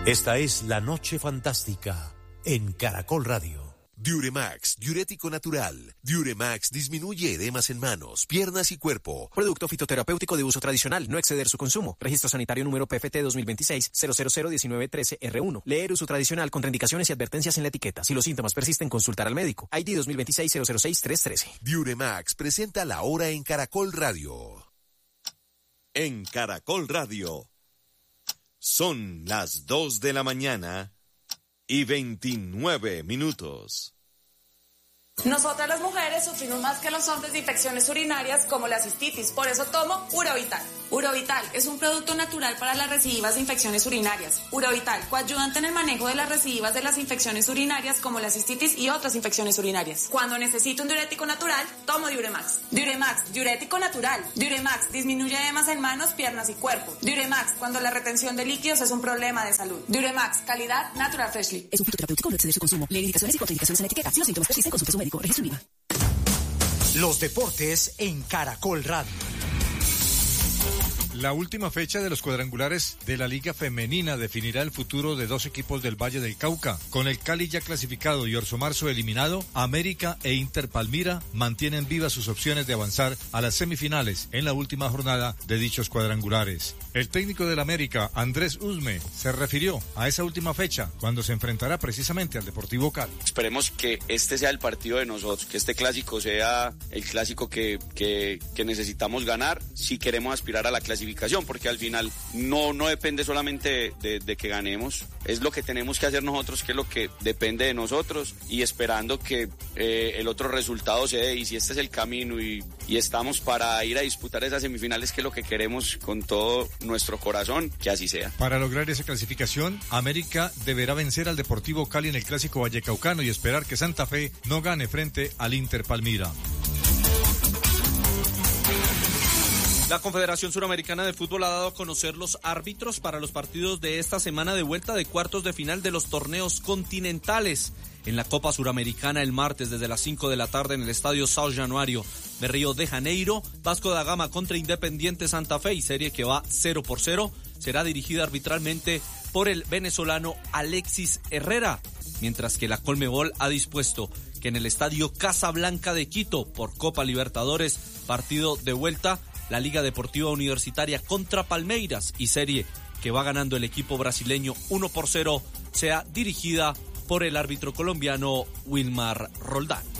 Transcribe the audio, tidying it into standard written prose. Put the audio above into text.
Esta es La Noche Fantástica en Caracol Radio. Diuremax, diurético natural. Diuremax disminuye edemas en manos, piernas y cuerpo. Producto fitoterapéutico de uso tradicional, no exceder su consumo. Registro sanitario número PFT 2026-0001913-R1. Leer uso tradicional, contraindicaciones y advertencias en la etiqueta. Si los síntomas persisten, consultar al médico. ID 2026-006-313. Diuremax presenta La Hora en Caracol Radio. En Caracol Radio. Son las 2 de la mañana y 29 minutos. Nosotras las mujeres sufrimos más que los hombres de infecciones urinarias como la cistitis, por eso tomo Urovital. Urovital es un producto natural para las recidivas de infecciones urinarias. Urovital, coayudante en el manejo de las recidivas de las infecciones urinarias como la cistitis y otras infecciones urinarias. Cuando necesito un diurético natural, tomo Diuremax. Diuremax, diurético natural. Diuremax disminuye edemas en manos, piernas y cuerpo. Diuremax, cuando la retención de líquidos es un problema de salud. Diuremax, calidad Natural Freshly. Es un fitoterapéutico, no exceder su consumo. Lee indicaciones y contraindicaciones en la etiqueta. Si los síntomas persisten, consulte a su médico. Registro IVA. Los deportes en Caracol Radio. La última fecha de los cuadrangulares de la Liga Femenina definirá el futuro de dos equipos del Valle del Cauca. Con el Cali ya clasificado y Orso Marzo eliminado, América e Inter Palmira mantienen vivas sus opciones de avanzar a las semifinales en la última jornada de dichos cuadrangulares. El técnico del América, Andrés Usme, se refirió a esa última fecha cuando se enfrentará precisamente al Deportivo Cali. Esperemos que este sea el partido de nosotros, que este clásico sea el clásico que necesitamos ganar si queremos aspirar a la clasificación, porque al final no depende solamente de que ganemos, es lo que tenemos que hacer nosotros, que es lo que depende de nosotros, y esperando que el otro resultado se dé, y si este es el camino y estamos para ir a disputar esas semifinales, que es lo que queremos con todo nuestro corazón, que así sea. Para lograr esa clasificación, América deberá vencer al Deportivo Cali en el clásico vallecaucano y esperar que Santa Fe no gane frente al Inter Palmira. La Confederación Suramericana de Fútbol ha dado a conocer los árbitros para los partidos de esta semana de vuelta de cuartos de final de los torneos continentales. En la Copa Suramericana el martes desde las 5 de la tarde en el Estadio São Januário de Río de Janeiro, Vasco da Gama contra Independiente Santa Fe, y serie que va 0-0, será dirigida arbitralmente por el venezolano Alexis Herrera, mientras que la Conmebol ha dispuesto que en el Estadio Casablanca de Quito por Copa Libertadores, partido de vuelta, la Liga Deportiva Universitaria contra Palmeiras, y serie que va ganando el equipo brasileño 1-0, sea dirigida por el árbitro colombiano Wilmar Roldán.